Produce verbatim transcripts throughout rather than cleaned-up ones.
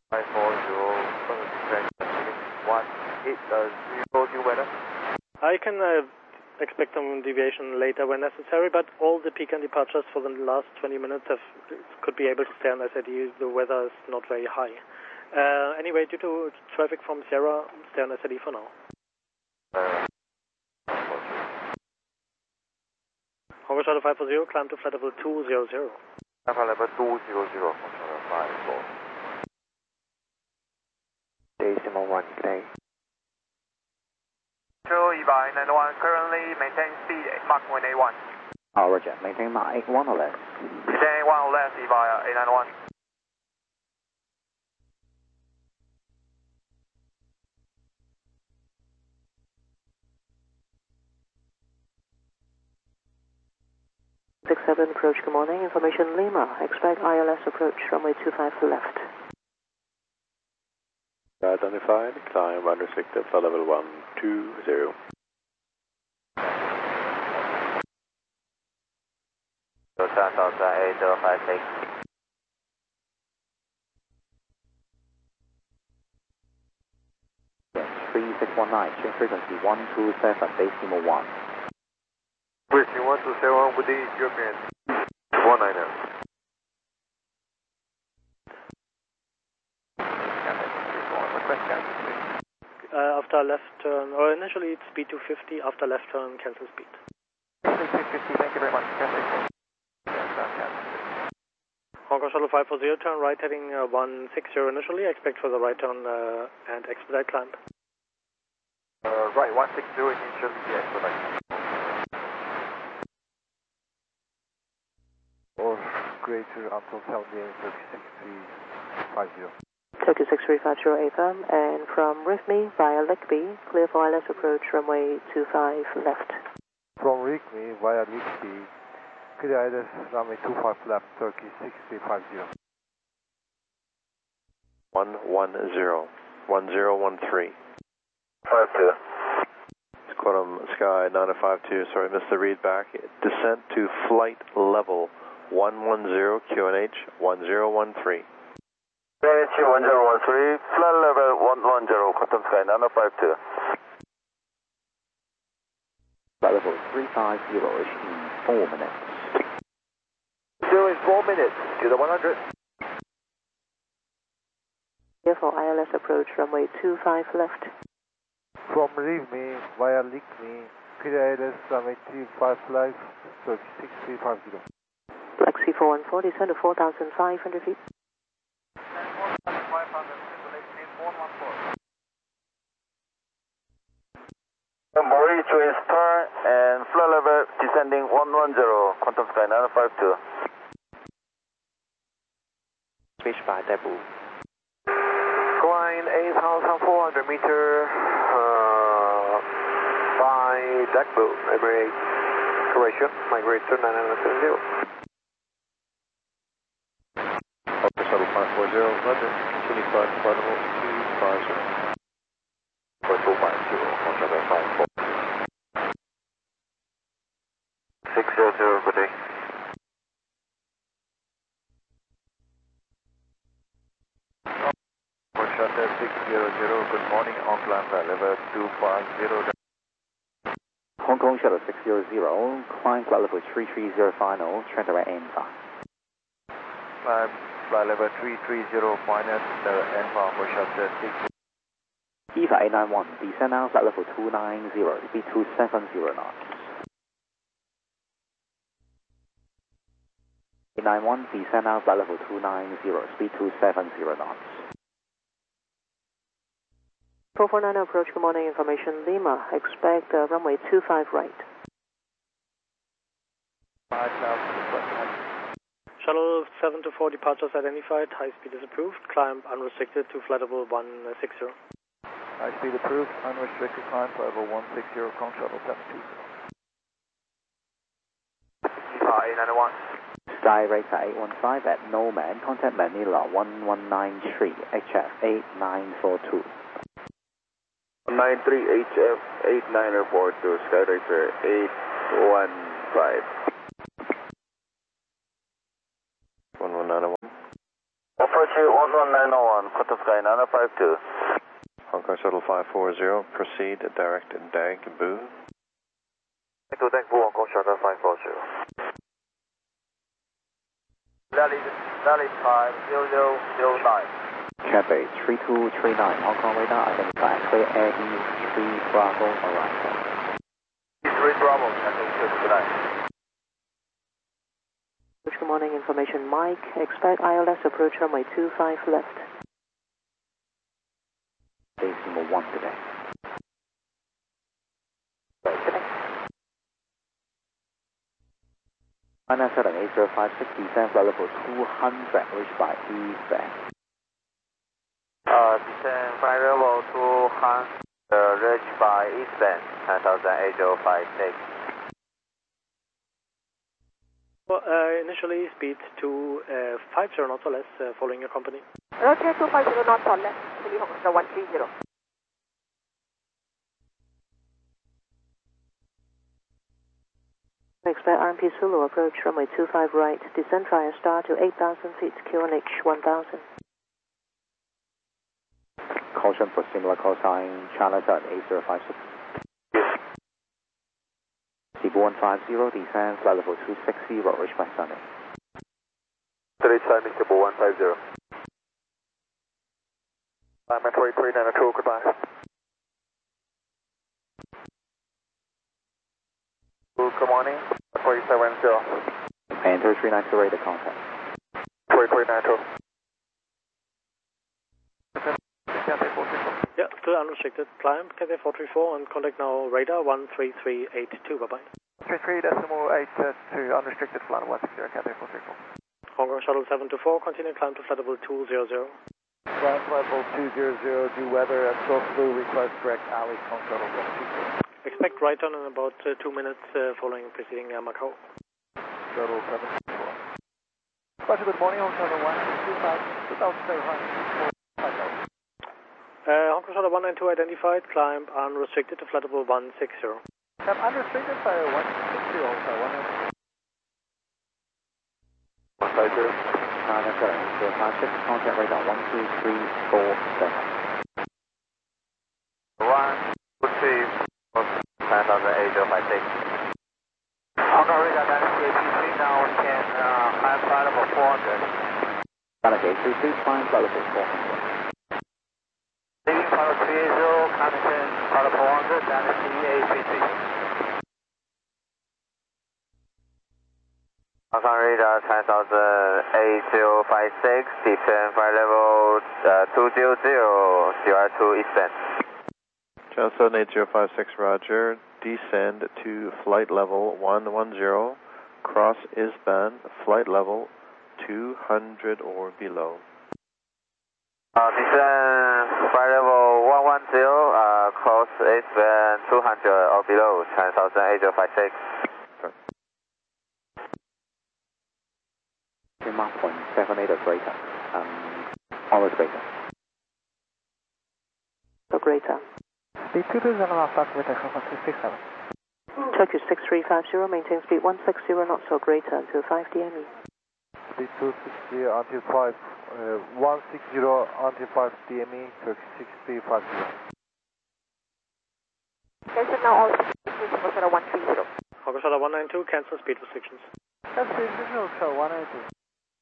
five four zero, one eight zero, new weather. I can uh, expect some deviation later when necessary, but all the peak and departures for the last twenty minutes have, could be able to stay on S I D. The weather is not very high. Uh, anyway, due to traffic from Sierra, stay on S I D for now. Uh, Hongo Shuttle five four zero, climb to flight level two zero zero. Flight level two zero zero, Hongo five four. Decimal one, today. True, Eva nine one, currently maintain speed Mach one eight one. Oh, roger, maintain Mach eight one or less. Maintain one or less, Eva eight nine one. six seven approach, good morning. Information Lima. Expect I L S approach, runway two five left. Identified, climb unrestricted, flight level one two zero. South outside eight zero five six. three six one nine, change frequency one two seven, base Lima one. Briefing one two seven with the European one niner. Uh, after left turn, or initially it's speed two fifty, after left turn, cancel speed. two fifty, thank you very much. Hong Kong Shuttle five four zero, turn right heading uh, one six zero initially, expect for the right turn uh, and expedite climb. Uh, right, one six zero initially, yes, expedite. Or greater until Challenger Turkey six three five zero. Turkey six three five zero A firm, and from Rifmi via Ligby, clear for I L S approach, runway two five left. From Rigby via Ligby, clear I L S runway two five left, Turkey six three five zero. one one zero, one zero one three. five two. Quantum Sky nine five two, sorry, missed the read back. Descent to flight level one one zero, Q N H one zero one three. Q N H one zero one three, flight level one one zero, Quantum Sky nine five two. Flight level three five zero in four minutes. Zero in four minutes, to the one hundred. Clear for I L S approach, runway two five left. From Rigby via Ligby, clear I L S runway two five left, Turkey six three five zero. Flexi four one four, descend to four thousand five hundred feet. Mori trace turn and flight level descending one one zero, Quantum Sky nine five two. Switch by debut. Climb eight thousand four hundred meter uh, by Dagbu, Emirates Croatia, migrate to nine nine seven zero. Hotel Shuttle five four zero, Roger, continue flight flight level two five zero. two five zero, Hotel Shuttle five four. six zero zero, good day. Shuttle six zero zero, good morning, on climb flight level two five zero. Hong Kong Shuttle six zero zero, climb flight level three three zero final, trend right N five. Climb flight level three three zero minus the N five for Shuttle six. Eva eight nine one, descend now flight level two nine zero, speed two seven zero knots. eight nine one, descend now flight level two nine zero, speed two seven zero knots. four four nine approach, good morning. Information Lima. Expect uh, runway two five right. five thousand. Shuttle seven to four departures identified, high speed is approved, climb unrestricted to flight level one six zero. High speed approved, unrestricted climb flight level one six zero, Kong Shuttle seven two zero. eight nine one. Sky Racer eight one five at Nomad, contact Manila one one nine three, H F eight nine four two. nine three H F eight nine four two, Sky Racer eight one five. one one nine one. Approach approach one one nine zero one, Quantum Sky nine five two. Hong Kong Shuttle five four zero, proceed direct Dagbu. To Dagbu, Hong Kong Shuttle five four zero. Valley, Valley time zero zero zero nine. Cathay three two three nine, Hong Kong radar identified, clear Air E three Bravo arrival. E three Bravo, Cathay two two nine. Good morning, information Mike. Expect I L S approach runway two five left. Decimal one today. China seven eight zero five six, descent flight level two hundred, reached by eastbound. Uh, descent flight level two hundred, uh, reached by eastbound, nine thousand eight zero five six. Well, uh, initially speed to uh, five zero knots or less, uh, following your company. Roger, two five zero knots or less, Philly Hong Kong one three zero. Expect R M P Zulu approach runway two five right, descend via star to eight thousand feet, Q N H one thousand. Caution for similar call sign, China seven eight zero five six. Cebu one five zero, descend flight level two six zero, reached by Sunny. Today's time is Cebu one five zero. I'm at three three nine two, goodbye. Good morning, three seven zero. Enter three nine two radar contact. three three nine two. Yeah, still unrestricted. Climb Cathay four three four and contact now radar one three three eight two. Bye bye. three three decimal eight two, unrestricted flight one six zero, Cathay four three four. Hong Kong Shuttle seven two four, continue climb to flight level two zero zero. Ground flight level two zero zero, due weather at South Blue, request direct alley, Hong Kong Shuttle seven two four. Expect right turn in about uh, two minutes uh, following preceding uh, Macau. Shuttle seven two four. Roger, good morning, Hong Kong Shuttle one two thousand, two thousand seven hundred, five thousand. Uh, Hong Kong Shuttle one nine two identified, climb unrestricted to flight level one six zero. Climb unrestricted by one six zero, sorry, one nine two. one five zero. China seven eight zero five six, contact radar one two three four seven. one two three four, nine thousand eight zero five six. Hong Kong radar, that's A P three, now we can uh, climb flight level four hundred. China eight three three, climb flight level four hundred. Leaving flight level three eight zero, climbing flight level four hundred, that is the A P three. Hong Kong radar, ten thousand eight zero five six, descend flight level uh, two zero zero, zero two eastbound. Channel seven eight zero five six, roger. Descend to flight level one one zero, cross Isban, flight level two hundred or below. Uh, descend flight level one one zero, uh, cross Isban two hundred or below, ten thousand eight zero five six. Mark point seven eight or greater. Um, always greater. So greater. Speed two two zero knots, with a Hong Kong two six seven. Turkish six three five zero, maintain speed one six zero knots or greater until five D M E. Speed two six zero until five, uh, one six zero until five D M E, Turkish six three five zero. Cancel now all speed to one three zero. Hong Kong Shuttle one nine two, cancel speed restrictions. That's the original show, one eight two.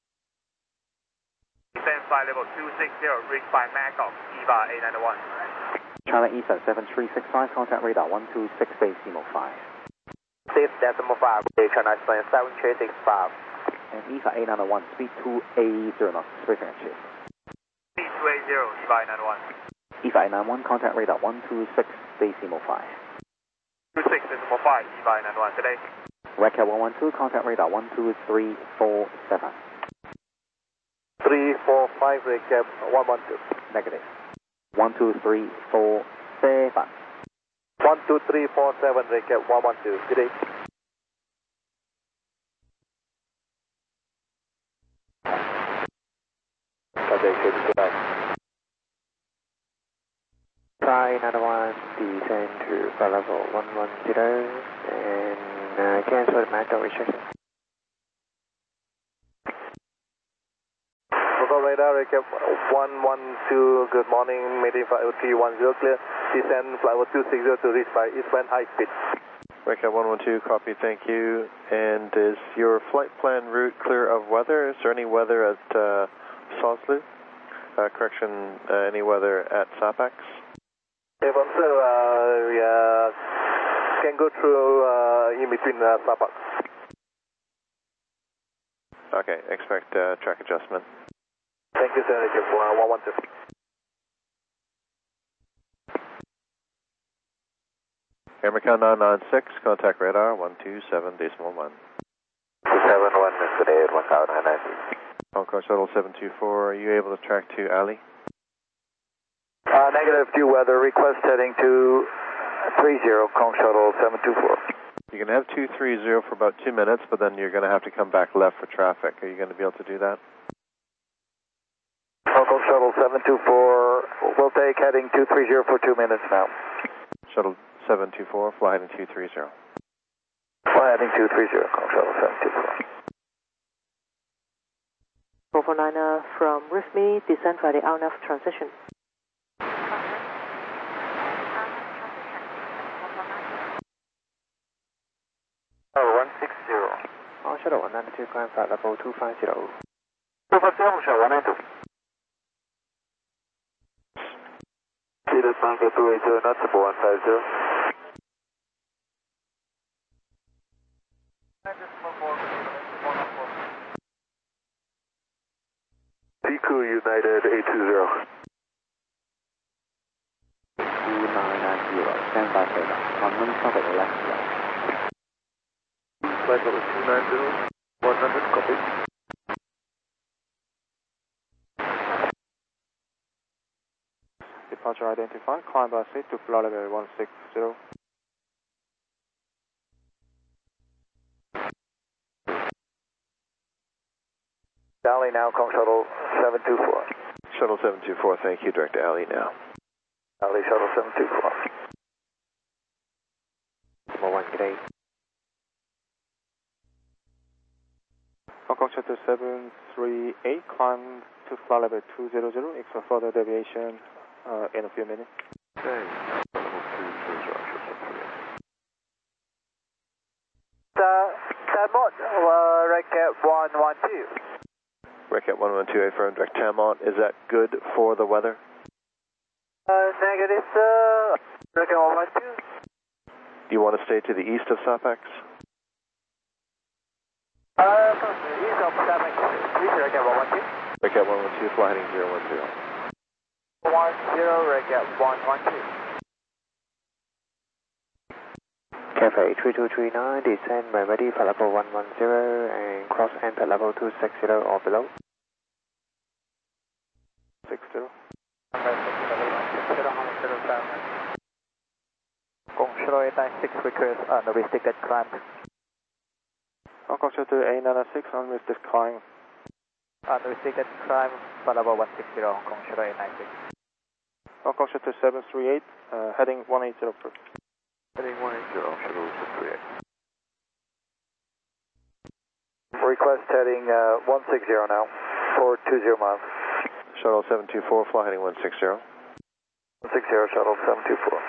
Descend flight level two six zero, reached by Macau, E V A eight nine one. China Eastern seven three six five, contact radar one two six decimal five. six decimal five, China Eastern seven three six five. And E V A eight nine one, speed two eight zero knots, switching and shift. Speed two eight zero, E V A eight nine one. E V A eight nine one, contact radar one two six decimal five. two six decimal five, E V A eight nine one today. Red Cat one one two, contact radar one two three four seven. three four five, Red Cap one one two. Negative. one two three four seven. one two three four seven, Red Cap one one two. Good day. Okay, good, good night. Fly nine one, descend to flight level one one zero, and uh, cancel the Macau restriction. Hong Kong radar. radar, recap one one two, good morning, maintain flight level three one zero, clear, descend flight level two six zero to reach by eastbound high speed. Recap one one two, copy, thank you. And is your flight plan route clear of weather? Is there any weather at uh, Soslu? Uh, correction, uh, any weather at Sapax? If I'm so, uh, we uh, can go through uh, in between uh, Sapax. Okay, expect uh, track adjustment. Thank you, sir. Recap one one two. American nine nine six, contact radar one two seven decimal one. two seven one, good day, one thousand nine ninety. Hong Kong Shuttle seven two four, are you able to track to Ali? Uh, negative, due weather, request heading to three zero, Kong Shuttle seven two four. You can have two three zero for about two minutes, but then you're going to have to come back left for traffic. Are you going to be able to do that? Hong Kong Shuttle seven two four, we'll take heading two three zero for two minutes now. Shuttle seven two four, fly heading two three zero. Fly heading two three zero, Kong Shuttle seven two four. four four nine uh, from R I F M E, descend via the L N F transition. Oh, one six zero. Hong Shuttle one nine two, climb flight level two five zero. two five zero, Hong Shuttle one nine two. Zero Tango two eight zero, not one five zero. Piku United eight two zero. two nine nine zero, stand by for one one traffic left. Flight level two nine zero, one hundred, copy. Departure identified, climb by seat to flight level one six zero. Dally now, Kong Shuttle seven two four. Shuttle seven two four, thank you, direct to Ali now. Dally Shuttle seven two four. Decimal one, good day. Hong Kong Shuttle seven three eight, climb to flight level two zero zero, expect further deviation uh, in a few minutes. Okay. Tabot, uh, recap one one two. Recap one one two, affirm, direct Tamont. Is that good for the weather? Uh, negative, sir. Recap one one two. Do you want to stay to the east of Sapax? Uh, east of Sapax, please, recap one one two. Recap one one two, fly heading zero one zero. one zero, recap one one two. Cafe three two three nine, descend when ready, flight level one one zero and cross enter level two six zero or below. six zero. Kong Shuttle eight nine six, request unrestricted climb. Hong Kong Shuttle eight nine six, unrestricted climb. Unrestricted climb, flight level one six zero, Kong Shuttle eight nine six. Hong Kong Shuttle seven three eight, uh, heading one eight zero. Heading one eight zero, Shuttle seven three eight. Request heading uh, one six zero now, for two zero miles. Shuttle seven two four, fly heading one six zero. one six zero, Shuttle seven two four.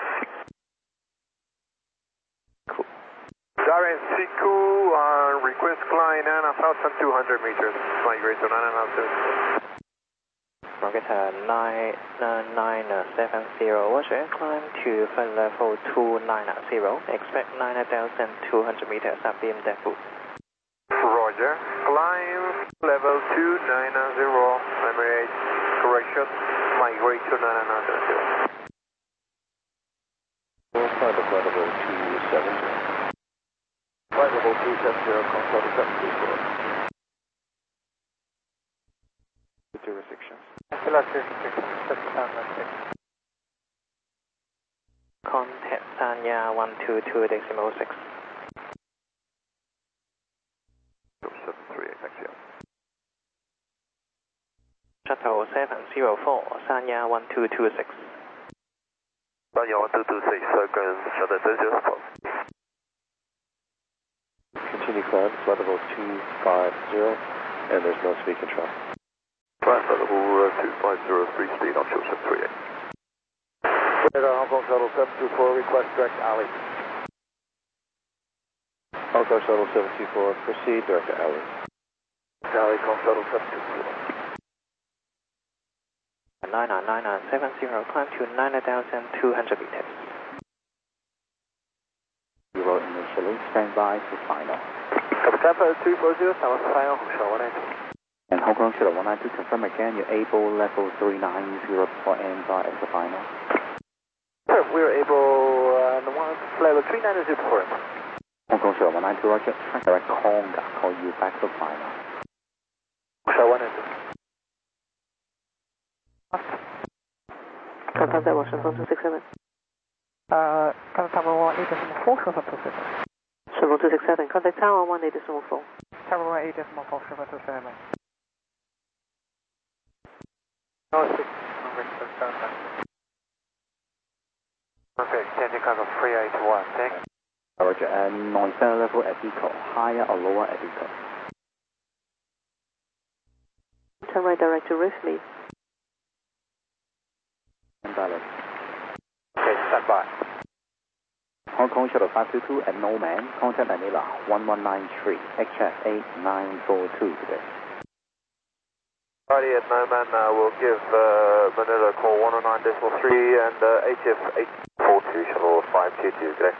Cool. Darren Siku, uh, request climb nine thousand two hundred meters, migrate to nine thousand. Rocket nine nine seven zero, watch and climb to flight level two nine zero, expect nine thousand two hundred meters at B M depot. Roger, climb level two nine zero, Emirates, correction, migrate to nine zero. Flight level two seven zero. Flight level two seven zero, Kong Shuttle seven two four. Two restrictions. Contact Sanya one two two decimal six. seven three eight, thank you. Shuttle seven zero four, Sanya one two two six. Sanya one two two six, second, Shuttle seven zero four. Continue climb, flight level two five zero, and there's no speed control. Flight level uh, two five zero three speed on short seven three eight. Radar Hong Kong Shuttle seven two four, request direct alley. Hong Kong Shuttle seven two four, proceed direct to alley. Alley, Hong Kong Shuttle seven two four. nine nine nine nine seven zero, climb to nine thousand two hundred meters. Zero initially, stand by for final. Kappa two four zero, Tower final, Hong Kong one eight. And Hong Kong Shuttle one nine two, confirm again, you're able level three nine zero for N bar as the final. Sir, we're able uh, one, level three nine zero for him. Hong Kong Shuttle one nine two, Roger, direct Conga, call you back to final. Hong Kong one eight. Confirm that Washington one two six seven. Uh, contact tower one eight decimal four, Shuttle two six. Shuttle two six seven, contact tower one eight decimal four. Tower one eight decimal four, Shuttle two seven. Oh, six. Okay, changing cargo three eight one, thanks. Roger, and noise level at equal, higher or lower at equal? Turn right direct to Rift me. And balance. Okay, stand by. Hong Kong Shuttle five two two at no man, contact Manila one one nine three, H F eight nine four two today. Alrighty, at no man, uh, we'll give uh, Manila call one oh nine decimal three and uh, H F eight four two, shuttle five two two today.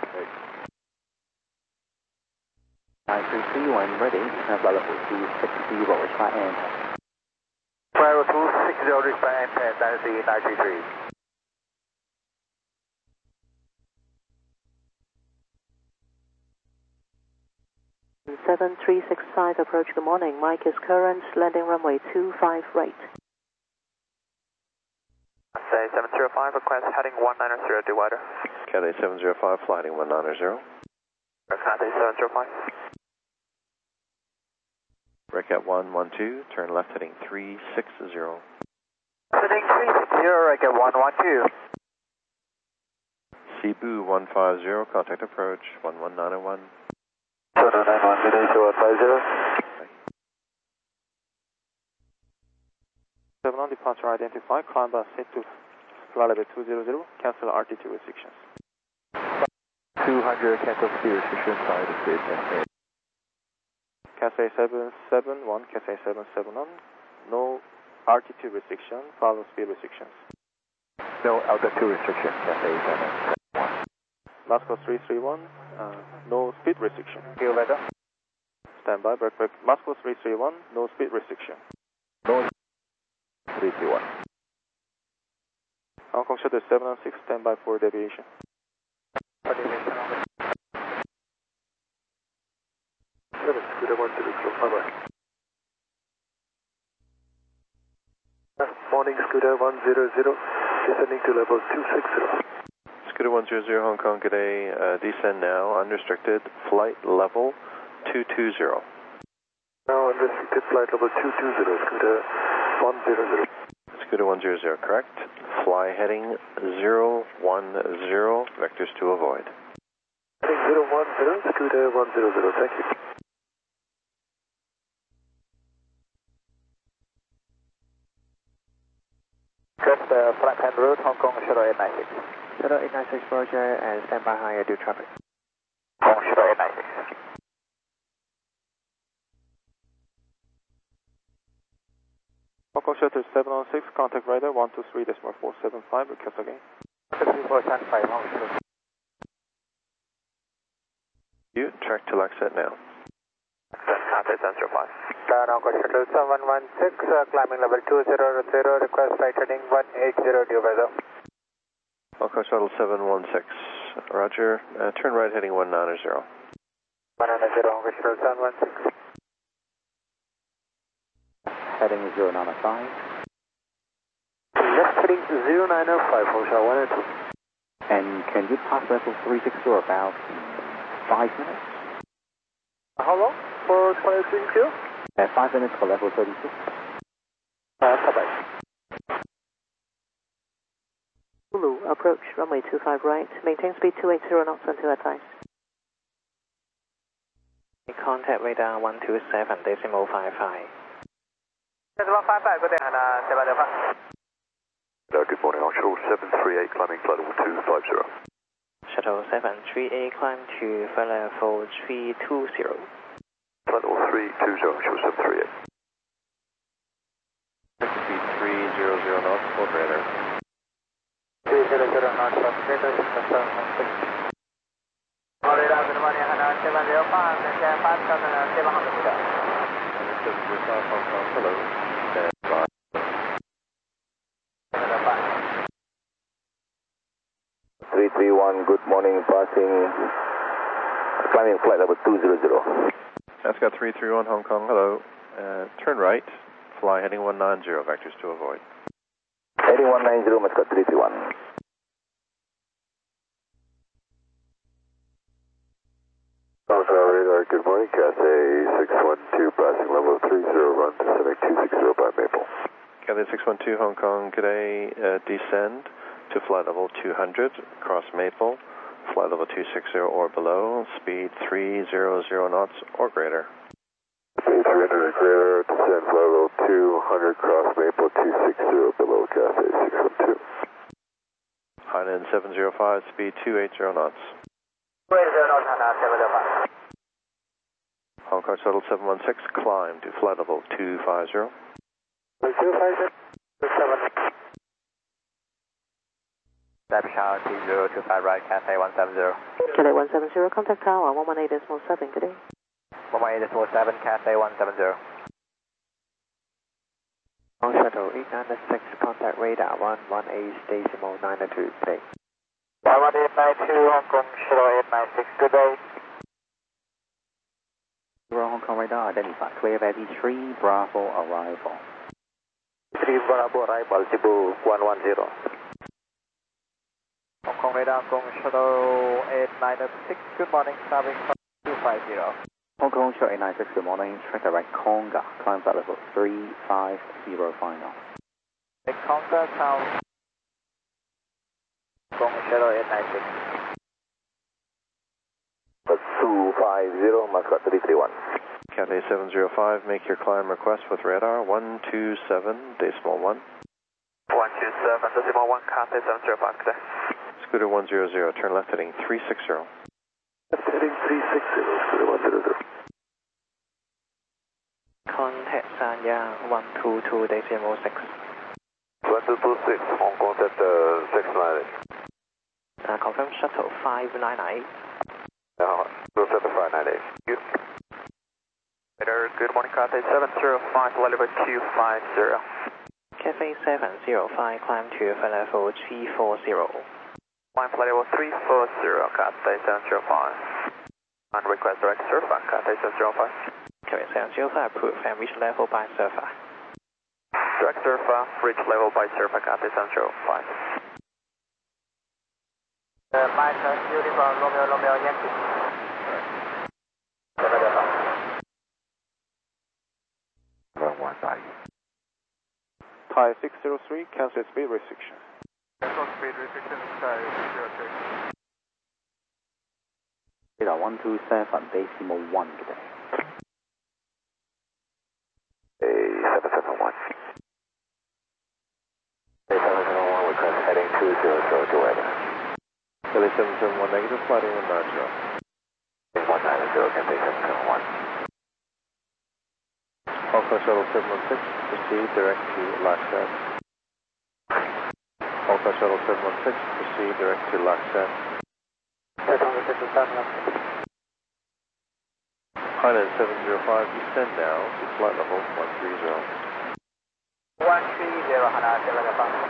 nine three three, when ready, have level two six zero, try and. Level two six zero, try and that is the nine three three. seven three six five, approach, good morning. Mike is current, landing runway two five right. Say seven zero five, request heading one nine zero, divider. Cathay seven zero five, flighting one nine zero. Cathay seven zero five. Recat one one two, turn left heading three six zero. Heading three six zero, Recat one one two. Cebu one five zero, contact approach one one nine one. one nine one, good day, one five zero. seven on departure identified, climb bus set to flight level two zero zero, cancel R T T restrictions. two hundred, cancel speed restriction, side of state. Cathay seven seven one, Cathay seven seven one, no R T T restriction, follow speed restrictions. No altitude restriction, Cathay seven one. Moscow three three one, uh, no speed restriction. Feel better? Stand by, break, break. Moscow three three one, no speed restriction. No three three one. Hong Kong Shuttle seven one six, stand by for deviation. Morning, Scooter one zero zero, descending to level two six zero. Scooter one zero zero, Hong Kong, good day, uh, descend now, unrestricted, flight level two two zero. Now unrestricted, flight level two two zero, Scooter one zero zero. Scooter one zero zero, correct. Fly heading zero one zero, vectors to avoid. Heading zero one zero, Scooter one zero zero, thank you. Just uh, flight plan route, Hong Kong Shuttle eight nine six. Shuttle eight nine six, Roger, and stand by higher due traffic. Hong Kong Shuttle eight nine six. Hong Kong Shuttle seven one six, contact radar one two three decimal four seven five, request again. three four seven five, Hong Kong Shuttle. You, track to Laxet now. Cathay seven zero five. Hong Kong Shuttle seven one six, uh, climbing level two zero zero, request flight heading one eight zero, due weather. Hong Kong Shuttle seven one six, roger, uh, turn right heading one nine zero. one nine zero, Hong Kong Shuttle seven one six. Heading zero nine five. Left heading zero nine five, Hong Kong one two. And can you pass level three six zero about five minutes? How long for flight three six zero? Uh, five minutes for level thirty-six. Uh, bye-bye. Zulu, approach, runway two five right, maintain speed two eighty knots until advice. Contact radar one two seven decimal five five. seven five five, good day, Hana seven zero five. Uh, good morning, on shuttle seven three eight, climbing flight level two five zero. Shuttle seven three eight, climb to flight level three two zero. Flight level three two zero, shuttle seven three eight. Speed three hundred knots or greater. three hundred knots or greater, seven one six. Florida, good morning, Hana seven zero five, five thousand seven hundred meters. seven zero five, Hong Kong, hello. Stand by. three three one, good morning, passing, climbing flight level two hundred. That's got three three one, Hong Kong, hello. Uh, turn right, fly heading one nine zero, vectors to avoid. Heading one nine zero, Mascot three three one. Alpha radar, good morning, Cathay six one two, passing level three zero, run Pacific two six zero by Maple. Cathay six one two, Hong Kong, good day, uh, descend to flight level two hundred, cross Maple, flight level two sixty or below, speed three hundred knots or greater. three hundred greater, descend flight level two hundred, cross Maple two sixty below, Cathay six one two. Hainan seven zero five, speed two eighty knots. two eighty knots, Hana seven zero five. Hong Kong Shuttle seven one six, climb to flight level two fifty. two five zero, seven. Rapid Tower two zero two five, right, Cathay one seven zero. Cathay one seven zero, contact tower one one eight decimal seven, good day. one one eight decimal seven, Cathay one seven zero. On shuttle eight nine six, contact radar one one eight decimal nine two, good day. one one eight nine two, Hong Kong shuttle eight nine six, good day. Hong Kong radar identified, clear Eddie three, Bravo arrival. three Bravo arrival, Cebu one one zero. Hong Kong radar, Hong Kong shuttle eight nine six, good morning, climbing two five zero. Hong Kong shuttle eight nine six, good morning, track direct Conga, climb flight level three five zero final. The Conga town, Hong Kong shuttle eight nine six. two five zero, Mascot three three one. Cathay seven zero five, make your climb request with radar one two seven, decimal one. one two seven, decimal one, Cathay seven zero five, good day. Scooter one hundred, turn left heading three sixty. Left heading three sixty, Scooter one hundred. Contact Sanya one two two decimal six. one two two six, Hong Kong set uh, six nine eight. Uh, confirm shuttle five nine eight. Now, we'll set the five nine eight. You. Later, good morning, Cathay seven zero five, flight level two five zero. Cathay seven zero five, climb to flight level three four zero. Climb flight level three four zero, Cathay seven zero five. And request direct surfer, Cathay seven zero five. Cathay seven zero five, approved and reach level by surfer. Direct surfer, reach level by surfer, Cathay seven zero five. Uh, Mike, uniform, Romeo, Romeo, Yankee. seven zero five. One nine. Thai six zero three, cancel speed restriction. Cancel speed restriction, Thai six zero three. Radar one two seven, decimal one, good day. seven seven one. seven seven one, request heading two zero zero to weather. Cathay seven seven one, negative, flighting one nine zero. one nine zero, Cathay seven seven one. Hong Kong Shuttle seven one six, proceed direct to Laksat. Hong Kong Shuttle seven one six, proceed direct to Laksat. Hainan seven zero five, descend now to flight level one three zero. one three zero, Hana seven zero five.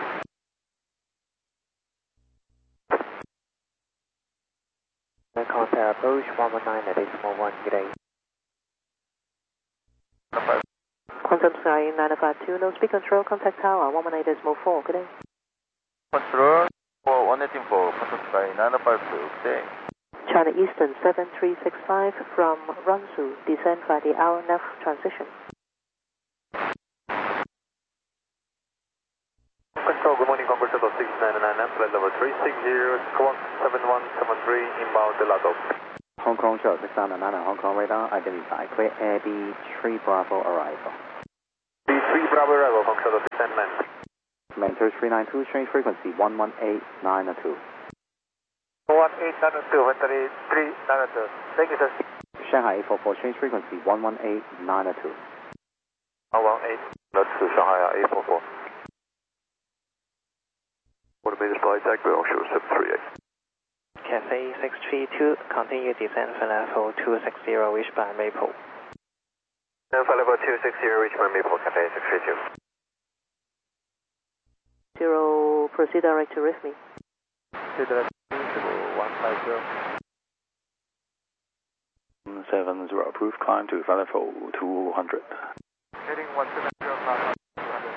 Contact approach one one nine decimal one, good day. Quantum Sky nine five two, no speed control, contact tower one one eight decimal four, good day. Control for one eighteen four, Quantum Sky nine five two, good day. China Eastern seven three six five from Ransu, descend by the hour N A V transition. Control, good morning, Concord Shuttle six nine nine, flight level three six zero, squawk seven one seven three, inbound Delago. Hong Kong Shuttle six nine nine, Hong Kong radar identified, clear Air B three Bravo arrival. three three Bravo arrival, Hong Kong six and man. Mentor three nine two, change frequency one one eight nine two. one eight nine two, Victory three nine two. Thank you, sir. Shanghai eight four four, change frequency one one eight nine two. one one eight nine two, Shanghai eight four four. One minute flight, tag bill, show seven three eight. Cathay six three two, continue descent for level two six zero, reach by Maple. And for level two six zero, reach by Maple, Cathay six three two. Zero, proceed direct to Rifme. Proceed direct to one five zero. seven zero, approved, climb to flight level two hundred. Heading one seven zero, climb two hundred.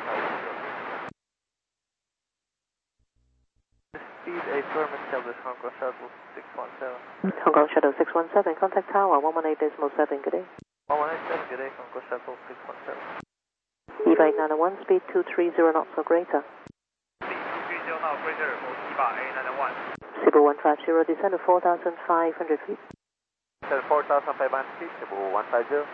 Speed eight firm and tell this Hong Kong Shuttle six one seven. Hong Kong Shuttle six one seven, contact tower one one eight decimal seven, good day. one one eight seven, good day, Hong Kong Shuttle six one seven. E V A eight nine one, speed two three zero knots or greater. Speed two three zero knots or greater for E V A eight nine one. Cebu one five zero, descend to four thousand five hundred feet. Descend four thousand five hundred feet, Cebu one five zero.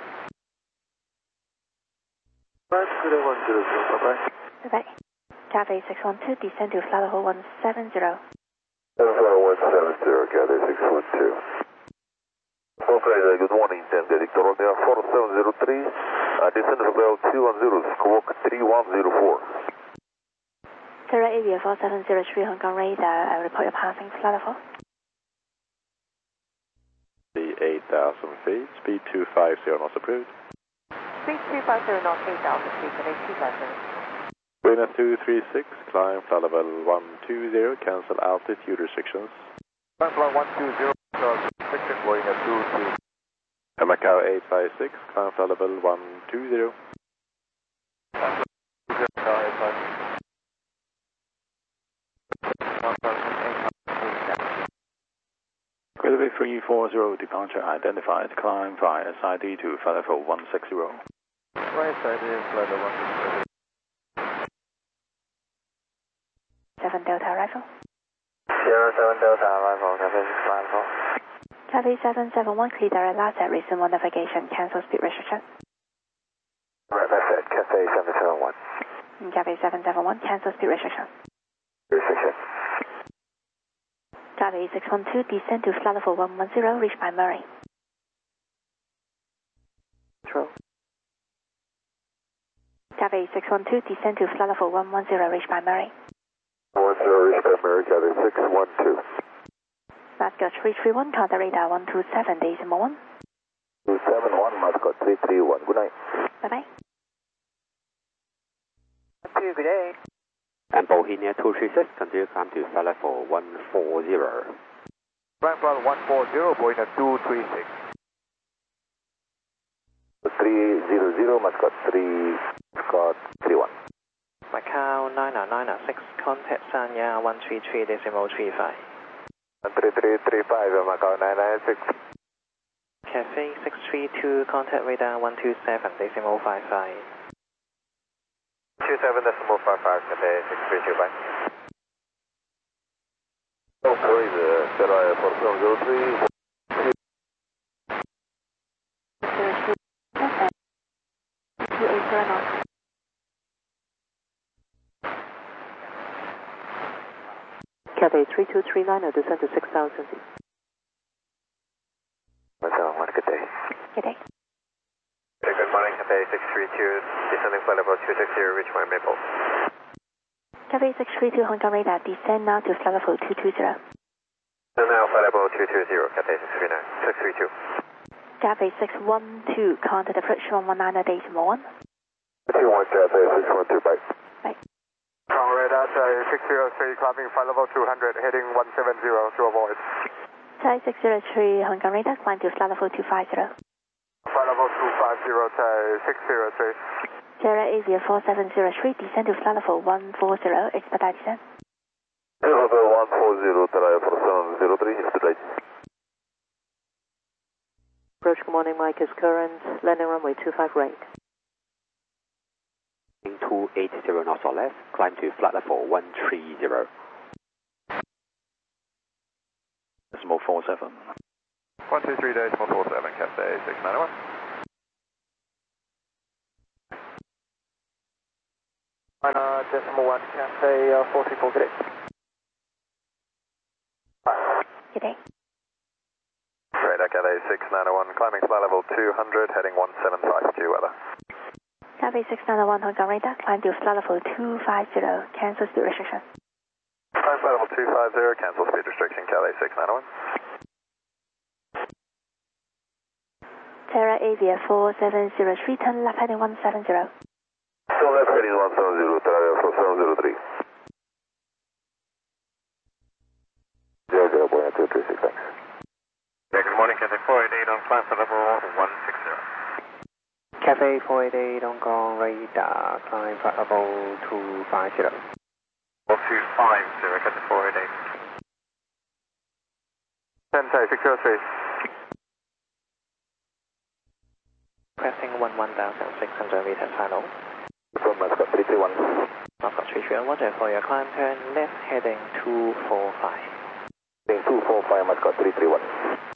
Five zero one zero zero, bye bye. Bye bye. Cathay six one two, descend to flight level one seven zero. one seven zero, Cathay six one two. Okay, good morning, ten Victor Romeo four seven zero three, uh, descend to level two one zero, squawk three one zero four. Sarah area four seven zero three, Hong Kong radar, I report your passing flight level. eight thousand feet, speed two five zero knots approved. Speed two five zero knots, eight thousand feet, and two five zero. Wind two three six, climb flight level one two zero, cancel altitude restrictions. Climb flight one two zero, restriction going at two two. Macau eight five six, climb flight level one two zero. Great three four zero, departure identified, climb via S I D to flight level one six zero. Right side is flight level one six zero. seven Delta arrival. Sierra seven Delta arrival, Cathay six five four. Cathay seven seven one, clear direct last at resume on navigation, cancel speed restriction. Right, that's it, Cathay seven seven one. Cathay seven seven one, cancel speed restriction. Restriction. Cathay six one two, descend to flight level one one zero, reach by Murray. Control. Cathay six one two, descend to flight level one one zero, reach by Murray. one zero, reach by Murray, Cathay six one two. Mascot three three one, contact radar one two seven, decimal one. two seven one, Mascot three three one, good night. Bye bye. Good day. And Bohemia two three six, continue climb to flight level one four zero. Climb flight one four zero, going at two three six. three zero zero, Mascot three, Scott three one. Macau nine nine six, contact Sanya one three three decimal three five. three three three five, Macau nine nine six. Cathay six three two, contact radar one two seven decimal five five. two seven decimal five five, Cathay six three two, bye. Okay, the Sierra four seven zero three. two eight zero knots. Cathay three two three nine, descend to six thousand feet. one seven one, good day. Good day. Good morning, Cathay six three two, descending flight level two six zero, reach my Maple. Cathay six three two, Hong Kong radar, descend now to flight level two two zero. And now flight level two two zero, Cathay six three nine, six three two. Cathay six one two, contact approach one one nine decimal one. two one, Cathay six one two, bye. Bye. From radar six zero three, climbing flight level two hundred, heading one seven zero to avoid. Thai six zero three, Hong Kong radar, climb to flight level two five zero. Flight level two five zero, Thai six zero three. Sierra Asia four seven zero three, descend to flight level one four zero, expedite descent. Level one four zero, Thai four seven zero three, expedite. Approach, good morning, Mike is current, landing runway two five right. two eight zero knots or less, climb to flight level one three zero. Decimal four seven. one two three, decimal four seven, Cathay six nine one. decimal one, Cathay uh, four three four, good day. Good day. Radar Cathay six nine oh one, climbing flight level two hundred, heading one seven five two, weather. Cathay six nine one Hong Kong radar, climb to flight level two five zero, cancel speed restriction. Climb flight level two five zero, cancel speed restriction, Cathay six nine oh one. Terra Avia four seven zero three, turn left heading one seven zero. Still left heading one seven zero, Terra four seven zero three. zero zero, Boeing two three six, thanks. Yeah, good morning, Cathay four eight eight on climb flight level one six zero. Cathay four eight eight Hong Kong radar, climb flight level two five zero. two five zero, Cathay four eight eight. Cathay six zero three. Pressing one one thousand six hundred meters final. From Mascot three three one. Mascot three three one, Roger, for your climb turn left heading two four five. Heading two four five, Mascot three three one.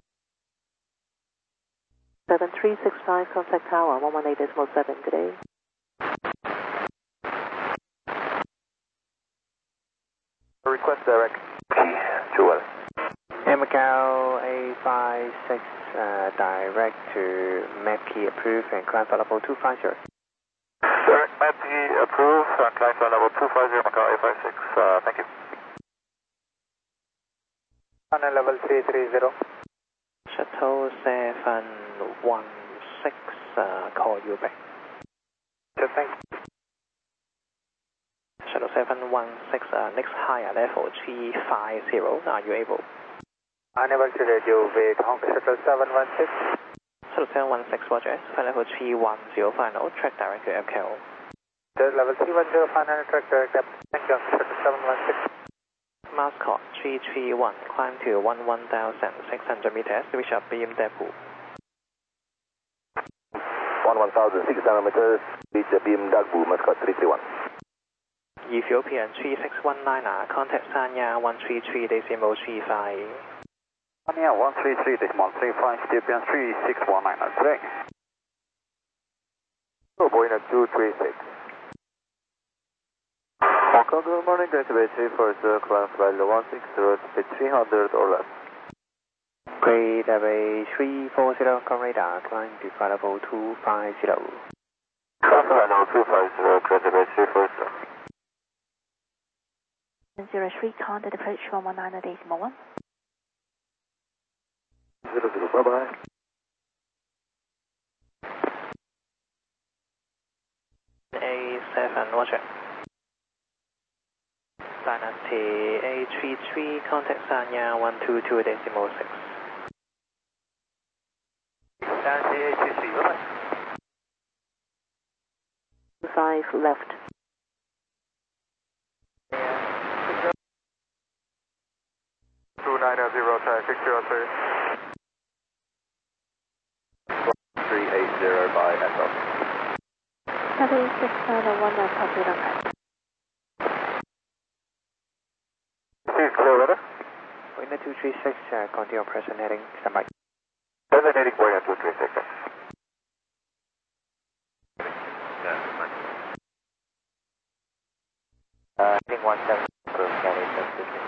seven three six five, contact tower one one eight decimal seven, good day. Request direct. Two one. Macau A five six uh, direct to M A P I approved and climb flight level two five zero. Direct M A P I approved, and climb flight level two five zero, Macau A five six, uh, thank you. On level three three zero. Shuttle seven one six, uh, call you back. Just thank you. Shuttle seven one six, uh, next higher level three five zero, are you able? Unable to radio with Hong Kong Shuttle seven one six. Shuttle seven one six, Roger, flight level three one zero final, track direct to F K O. There's level three one zero, final track direct up. Thank you, Shuttle seven one six. Mascot three three one, climb to one one thousand six hundred meters, reach up beam depot. one one thousand six hundred meters, reach the beam Dagbu, Mascot three three one. Ethiopian three six one nine, contact Sanya one three three decimal three five. Sanya one three three decimal three five, Ethiopian three six one nine, correct. Oh, Boeing two three six. Hong Kong, good morning, Gateway three four zero, climb flight level one six zero, speed three hundred or less. Gateway three four zero, Hong Kong radar, climb to flight level two five zero. Climb flight level two five zero, Gateway three four zero. zero three, contact approach one one nine decimal one. zero zero, bye bye. A seven, Roger. Dynasty A three three, contact Sanya one two two decimal six. Dynasty A three three, bye bye. five left. two nine zero, six zero three. three eight zero by Echo. Cathay six nine one, copy on right. Please clear weather. Wind two three six, uh, continue present heading, stand by. Present heading Boeing two three six. Uh, heading one seven zero, Cathay six two six.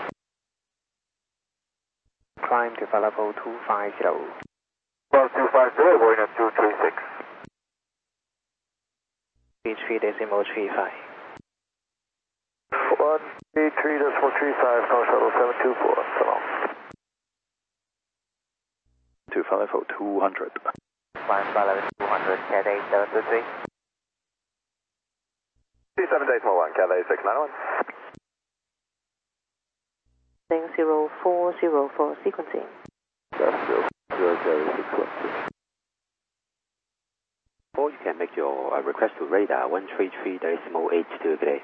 Climb to flight level two five zero. one two five zero, Boeing two three six. three three decimal three five. one three three decimal three five, call shuttle seven two four, so long. To flight level two hundred. Climb flight level two hundred, Cathay seven two three. seven decimal one, Cathay six nine one. zero four zero for sequencing. That's zero zero zero six one two. Or you can make your uh, request to radar one three three decimal eight two today.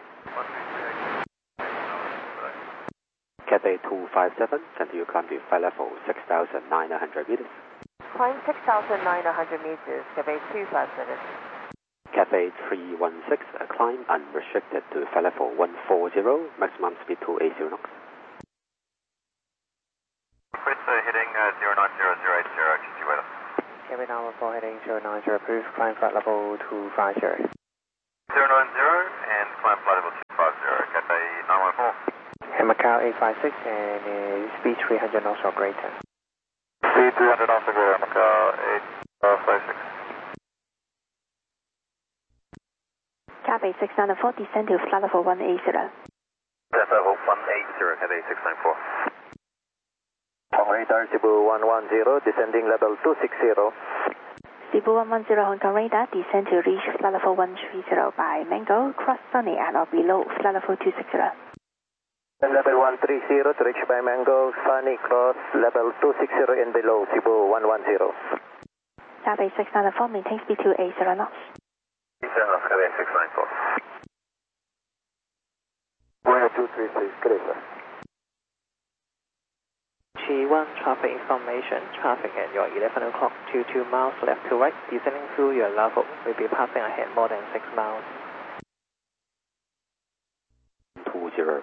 Cathay two five seven, continue climb to flight level six thousand nine hundred meters. Climb six thousand nine hundred meters, Cathay two five seven. Cathay three one six, uh, climb unrestricted to flight level one four zero, maximum speed two eight zero knots. Fritz uh, hitting uh, zero nine zero zero eight zero, Q T weather. Cabin hour for heading zero nine zero, approved, climb flight level two five zero. zero nine zero and climb flight level two five zero. And Macau eight five six and uh, speed three hundred knots or greater. Speed three hundred knots or greater, Macau eight five six. Cathay six nine four, descend to flight level one eighty. Flight level one eighty, Cathay six nine four. Radar Cebu one one zero, descending level two six zero. Cebu one one zero, Hong Kong radar, descend to reach flight level one three zero by Mango, cross Sunny and or below flight level two six zero. Level one three zero to reach by Mango, Sunny, cross level two six zero and below, Cebu one one zero. Cathay six nine four, maintain speed two eighty knots. eighty knots, Cathay six nine four. Where two three six, clear sir. G one traffic information, traffic at your eleven o'clock, two two miles left to right, descending through your level, will be passing ahead more than six miles. two zero.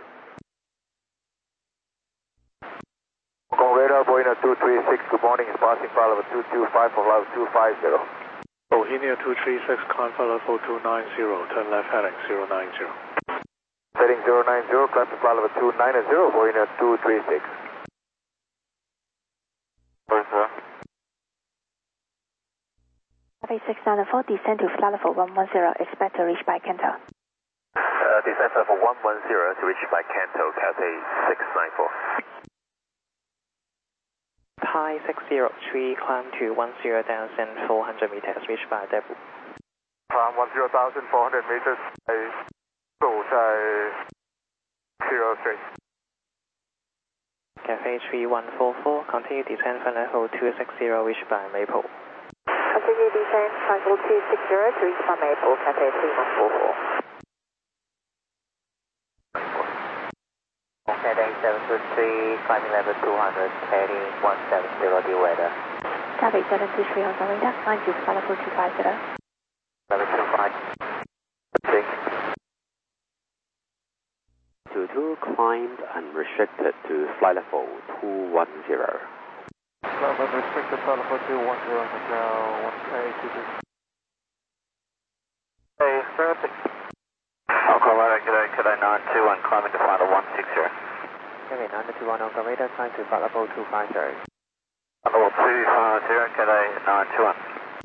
Hong Kong radar, Boeing two three six, good morning, is passing flight level two two five for level two five zero. Bohemia two three six, climb flight level two nine zero, turn left heading zero nine zero. Heading zero nine zero, climb to flight level two nine zero, Boeing two three six. Cathay six nine four, descend to flight level one one zero, expect to reach by Kanto. Uh, descent level one one zero to reach by Kanto, Cathay six nine four. Thai six zero three, climb to one zero thousand four hundred meters, reach by Daegu. Climb one zero thousand four hundred meters, by zero three. Cathay three one four four, continue descent for level two six zero, reach by Maple. Continue descent, level two six zero to reach by Maple, Cathay three one four four. Cathay seven two three, climbing level two hundred, heading one seven zero, the weather. Cathay seven two three, Hong Kong radar, climb to flight level two five zero. Level two five six. two two climbed and restricted to flight level two one zero. Climb and restricted flight level two one zero, Macau one eighty. Hey, traffic. Hong Kong radar, Cathay, Cathay nine two one, climbing to flight level one six zero. Cathay nine two one, Hong Kong radar, climb to flight level two five zero. Level two five zero, Cathay nine two one.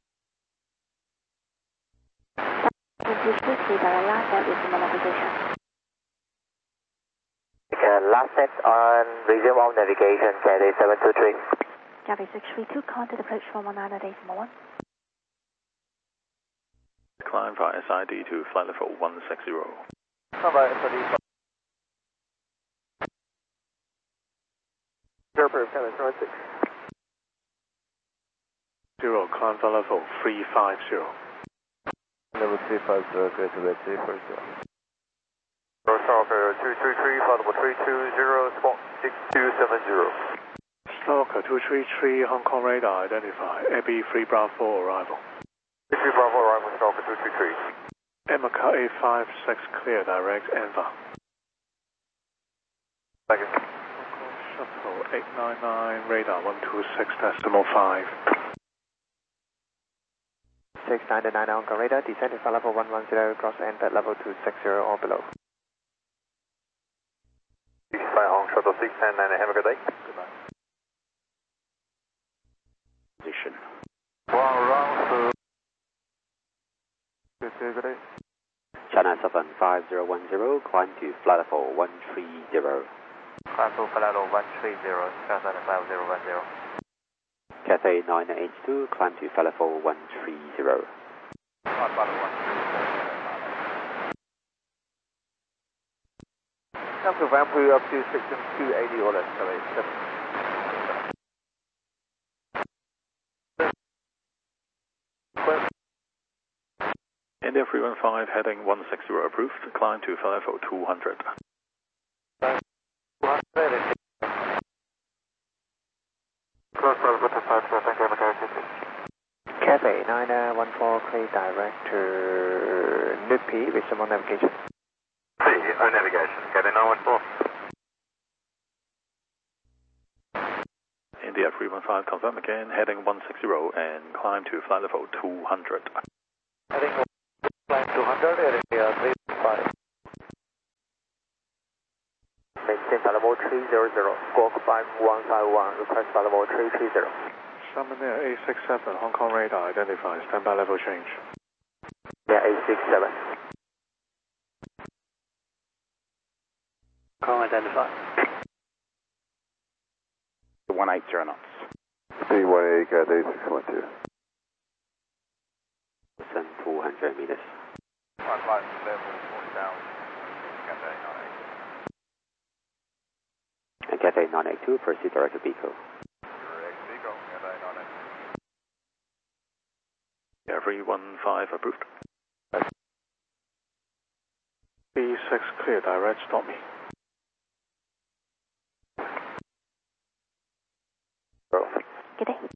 seven two three, clear direct last set with similar position. Okay, last set on resume on navigation, Cathay seven two three. Cathay six three two, contact approach one one nine decimal one. Climb via S I D to flight level one six zero. Climb via S I D. Airport, Cathay seven six. Zero, climb flight level three five zero. Level three five zero, go to the three four zero. Stalker two three three, flight level three two zero, spot six two seven zero. Stalker two three three, Hong Kong radar, identify, Abbey three Bravo arrival. three Bravo arrival, Stalker two three three. Macau eight five six, clear direct, Enver. Thank you. Shuttle eight nine nine, radar one two six decimal five. six nine nine, Hong Kong radar, descend to flight level one one zero, cross end at level two six zero or below. Flight Hong Shuttle six nine nine, have a good day. Goodbye. Position. One round to good day. China seven five zero one zero, climb to flight level one three zero. Climb to flight level one three zero, Cathay five zero one zero. Cathay nine eight two, climb to flight level one three zero. Come to Vancouver up to section two eighty, or less, Cathay seven. India three one five, heading one six zero approved, climb to flight level two hundred. Cathay nine one four, clear direct to Nupi with some navigation. On navigation, Cathay nine one four. India three one five, confirm again, heading one six zero and climb to flight level two hundred. Heading flight two hundred, heading uh, three five. maintain flight level three zero zero, squawk five one five one, request flight level three three zero. Summon Air eight six seven, Hong Kong radar identified, standby level change. Yeah, eight six seven. Hong Kong identified. one eight zero knots. Speed one eighty, Cathay six one two. two hundred meters. One five level four down, Cathay nine eight. And Cathay nine eight two, proceed direct to Pico. Direct Pico, Cathay nine eight. Yeah, three one five approved. B six clear, direct, stop me. Good day.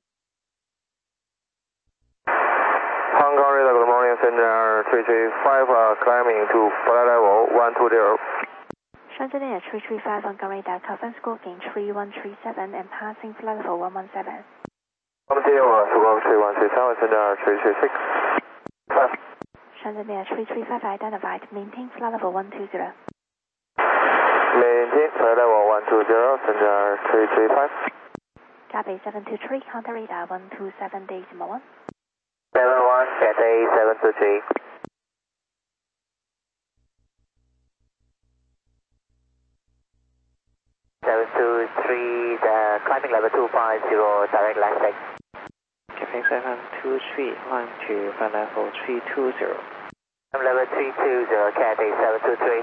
Hong Kong radar, good morning, Center three three five, uh, climbing to flight level one two zero. Shenzhen Air three three five Hong Kong radar, confirm squawking three one three seven and passing flight level one one seven. one zero, squawk three one three seven, Center three three six. Shenzhen Air three three five identified, maintain flight level one two zero. Maintain flight level one two zero, Center three three five. Copy seven two three, contact radar one two seven decimal one. seven one, Cathay seven two three. seven two three, uh, climbing level two five zero, direct land tech. Cathay seven two three, climb to flight level three two zero. Level three two zero, Cathay seven two three.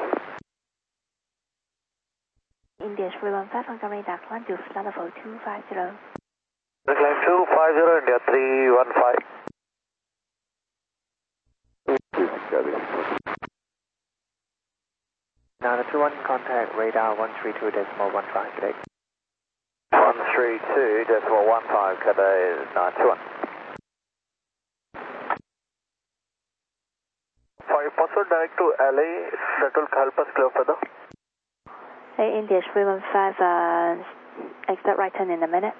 India three one five Hong Kong radar, climb to flight level two five zero. Climb two five zero, India three one five. Now the two one, contact radar one three two decimal one five, today. one three two decimal one five, Cathay nine two one. five percent direct to L A, that will help us clear further. Hey, India three one five, uh, exit right turn in a minute.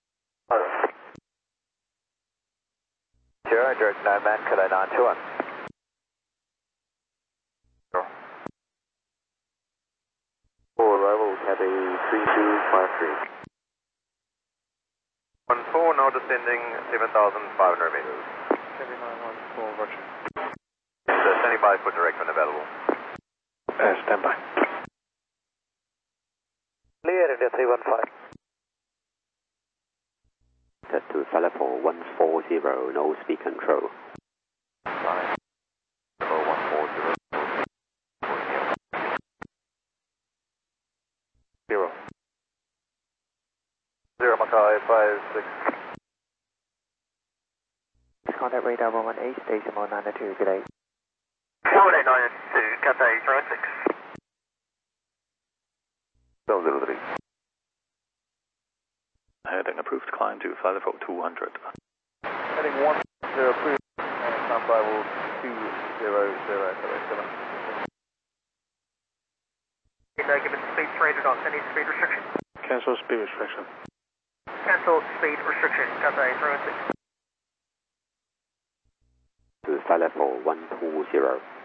Sure, direct nine man, Cathay nine two one. Full arrival, Cathay three two five three. One four, now descending seven thousand five hundred meters. Cathay nine one four, roger. So standing by for direct when available. Uh, standby. Clear, India three one five. Set to flight level one four zero, no speed control. Nine. Level one four zero. Zero. Zero, Mackay five six. Contact radar one one eight, decimal nine two, good day. one eight nine two, Cathay three one six. seven zero three. Heading approved, climb to flight level two hundred. Heading one zero three, and standby will two zero zero seven seven. Given speed rated on any speed restriction. Cancel speed restriction. Cancel speed restriction, Cathay three one six. To flight level one two zero.